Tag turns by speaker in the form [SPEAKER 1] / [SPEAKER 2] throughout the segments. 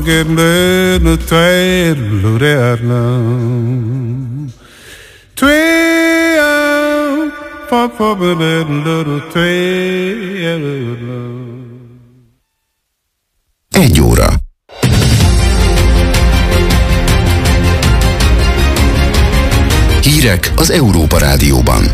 [SPEAKER 1] Egy óra. Hírek az Európa Rádióban.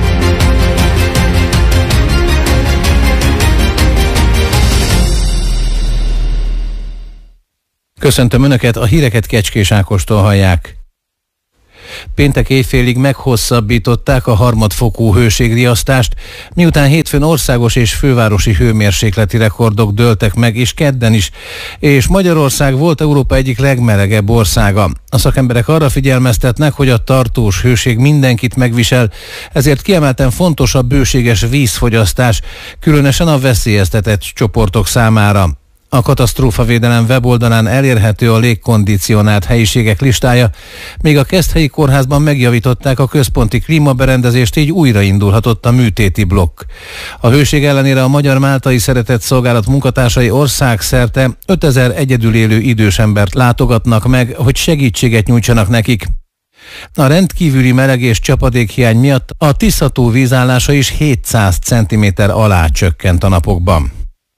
[SPEAKER 2] Köszöntöm Önöket, a híreket Kecskés Ákostól hallják. Péntek éjfélig meghosszabbították a harmadfokú hőségriasztást, miután hétfőn országos és fővárosi hőmérsékleti rekordok dőltek meg, és kedden is, és Magyarország volt Európa egyik legmelegebb országa. A szakemberek arra figyelmeztetnek, hogy a tartós hőség mindenkit megvisel, ezért kiemelten fontos a bőséges vízfogyasztás, különösen a veszélyeztetett csoportok számára. A katasztrófavédelem weboldalán elérhető a légkondicionált helyiségek listája, még a Keszthelyi Kórházban megjavították a központi klímaberendezést, így újraindulhatott a műtéti blokk. A hőség ellenére a Magyar Máltai Szeretett Szolgálat munkatársai országszerte 5000 egyedül élő idős embert látogatnak meg, hogy segítséget nyújtsanak nekik. A rendkívüli meleg és csapadékhiány miatt a Tisza-tó vízállása is 700 cm alá csökkent a napokban.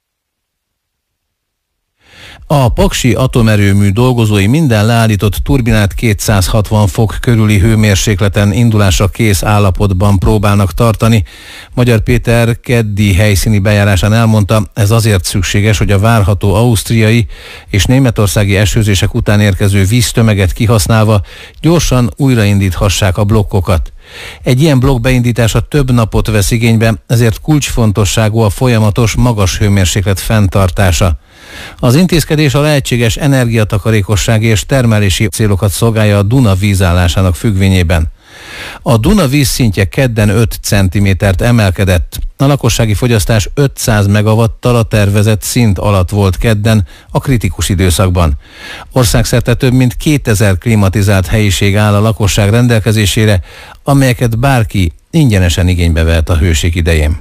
[SPEAKER 2] A paksi atomerőmű dolgozói minden leállított turbinát 260 fok körüli hőmérsékleten indulásra kész állapotban próbálnak tartani. Magyar Péter keddi helyszíni bejárásán elmondta, ez azért szükséges, hogy a várható ausztriai és németországi esőzések után érkező víztömeget kihasználva gyorsan újraindíthassák a blokkokat. Egy ilyen blokk beindítása több napot vesz igénybe, ezért kulcsfontosságú a folyamatos magas hőmérséklet fenntartása. Az intézkedés a lehetséges energiatakarékossági és termelési célokat szolgálja a Duna vízállásának függvényében. A Duna vízszintje kedden 5 cm-t emelkedett. A lakossági fogyasztás 500 megawattal a tervezett szint alatt volt kedden a kritikus időszakban. Országszerte több mint 2000 klimatizált helyiség áll a lakosság rendelkezésére, amelyeket bárki ingyenesen igénybe vehet a hőség idején.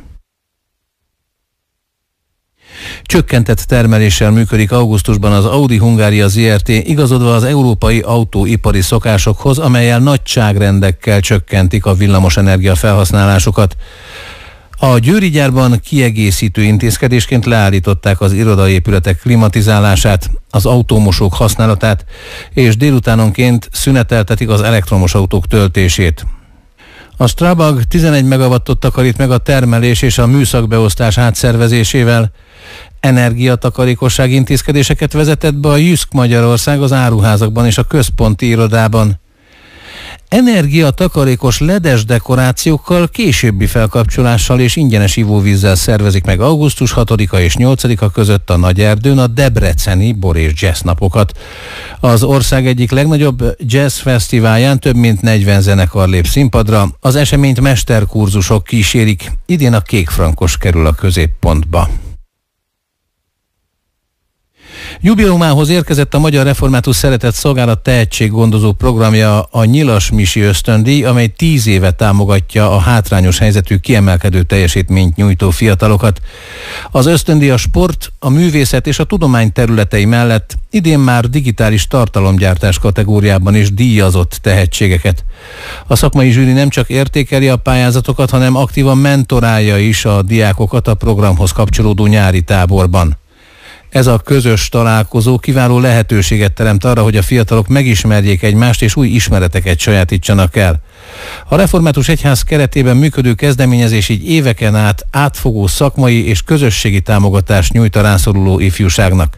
[SPEAKER 2] Csökkentett termeléssel működik augusztusban az Audi Hungária Zrt., igazodva az európai autóipari szokásokhoz, amellyel nagyságrendekkel csökkentik a villamosenergia felhasználásukat. A győri gyárban kiegészítő intézkedésként leállították az irodaépületek klimatizálását, az autómosók használatát, és délutánonként szüneteltetik az elektromos autók töltését. A Strabag 11 megawattot takarít meg a termelés és a műszakbeosztás átszervezésével. Energiatakarékossági intézkedéseket vezetett be a Jysk Magyarország az áruházakban és a központi irodában. Energiatakarékos ledes dekorációkkal, későbbi felkapcsolással és ingyenes ivóvízzel szervezik meg augusztus 6-a és 8-a között a Nagyerdőn a debreceni bor és jazz napokat. Az ország egyik legnagyobb jazz fesztiválján több mint 40 zenekar lép színpadra, az eseményt mesterkurzusok kísérik, idén a Kékfrankos kerül a középpontba. Jubileumához érkezett a Magyar Református Szeretett Szolgálat tehetséggondozó programja, a Nyilas Misi ösztöndíj, amely 10 éve támogatja a hátrányos helyzetű kiemelkedő teljesítményt nyújtó fiatalokat. Az ösztöndíj a sport, a művészet és a tudomány területei mellett idén már digitális tartalomgyártás kategóriában is díjazott tehetségeket. A szakmai zsűri nem csak értékeli a pályázatokat, hanem aktívan mentorálja is a diákokat a programhoz kapcsolódó nyári táborban. Ez a közös találkozó kiváló lehetőséget teremt arra, hogy a fiatalok megismerjék egymást és új ismereteket sajátítsanak el. A Református Egyház keretében működő kezdeményezés így éveken át átfogó szakmai és közösségi támogatást nyújt a rászoruló ifjúságnak.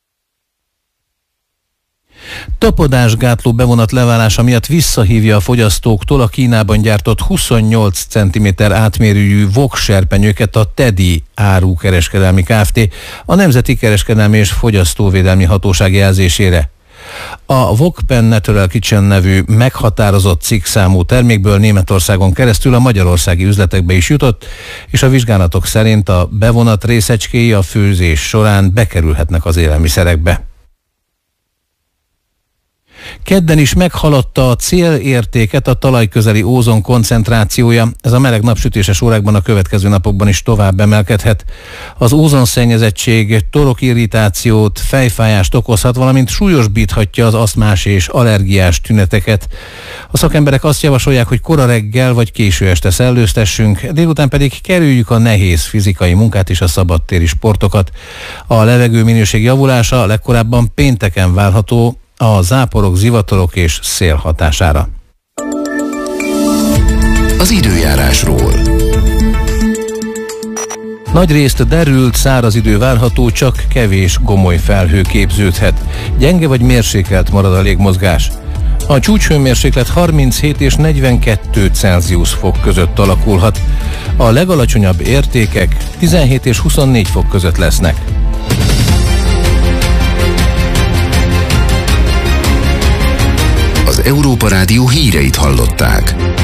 [SPEAKER 2] Tapadásgátló bevonat leválása miatt visszahívja a fogyasztóktól a Kínában gyártott 28 cm átmérőjű VOG-serpenyőket a TEDI árukereskedelmi Kft. A Nemzeti Kereskedelmi és Fogyasztóvédelmi Hatóság jelzésére. A VOG Pen Natural Kitchen nevű meghatározott cikkszámú termékből Németországon keresztül a magyarországi üzletekbe is jutott, és a vizsgálatok szerint a bevonat részecskéi a főzés során bekerülhetnek az élelmiszerekbe. Kedden is meghaladta a célértéket a talajközeli ózon koncentrációja. Ez a meleg napsütéses órákban a következő napokban is tovább emelkedhet. Az ózonszennyezettség torokirritációt, fejfájást okozhat, valamint súlyosbíthatja az asztmás és allergiás tüneteket. A szakemberek azt javasolják, hogy kora reggel vagy késő este szellőztessünk, délután pedig kerüljük a nehéz fizikai munkát és a szabadtéri sportokat. A levegő minőség javulása legkorábban pénteken várható a záporok, zivatarok és szél hatására.
[SPEAKER 1] Az időjárásról.
[SPEAKER 2] Nagyrészt derült, száraz idő várható, csak kevés gomoly felhő képződhet. Gyenge vagy mérsékelt marad a légmozgás. A csúcshőmérséklet 37 és 42 Celsius fok között alakulhat. A legalacsonyabb értékek 17 és 24 fok között lesznek.
[SPEAKER 1] Az Európa Rádió híreit hallották.